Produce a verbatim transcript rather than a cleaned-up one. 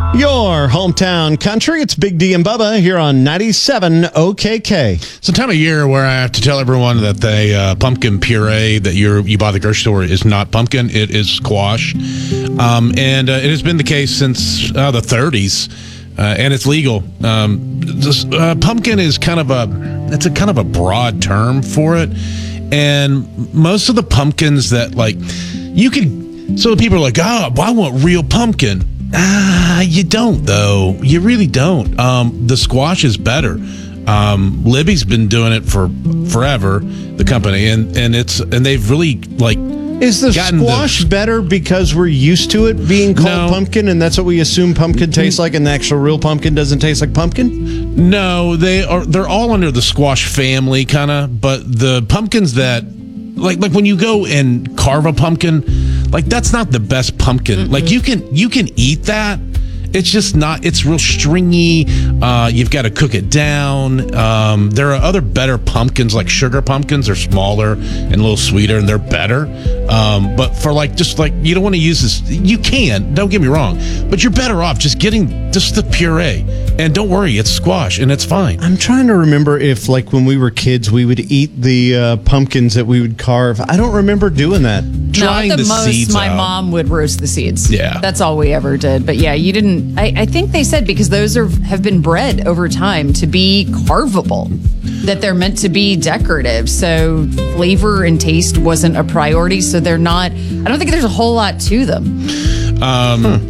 Your hometown country. It's Big D and Bubba here on ninety-seven O K K. It's a time of year where I have to tell everyone that the uh, pumpkin puree that you you buy at the grocery store is not pumpkin. It is squash. Um, and uh, it has been the case since uh, the thirties. Uh, and it's legal. Um, this, uh, pumpkin is kind of a, it's a kind of a broad term for it. And most of the pumpkins that, like, you can, so people are like, oh, I want real pumpkin. Ah, you don't, though. You really don't. Um, the squash is better. Um, Libby's been doing it for forever, the company, and, and it's, and they've really, like, Is the squash the, better because we're used to it being called no, pumpkin, and that's what we assume pumpkin tastes like, and the actual real pumpkin doesn't taste like pumpkin? No, they are. They're all under the squash family, kind of. But the pumpkins that, like, like when you go and carve a pumpkin, like that's not the best pumpkin. Mm-hmm. Like you can you can eat that. It's just not, it's real stringy. Uh, you've got to cook it down. Um, there are other better pumpkins, like sugar pumpkins. They're smaller and a little sweeter, and they're better. Um, but for like, just like, you don't want to use this. You can, don't get me wrong. But you're better off just getting just the puree. And don't worry, it's squash, and it's fine. I'm trying to remember if, like, when we were kids, we would eat the uh, pumpkins that we would carve. I don't remember doing that. Drying no, at the, the most, seeds my out. mom would roast the seeds. Yeah. That's all we ever did. But yeah, you didn't, I, I think they said because those are have been bred over time to be carvable, that they're meant to be decorative. So flavor and taste wasn't a priority. So they're not, I don't think there's a whole lot to them. Um, huh.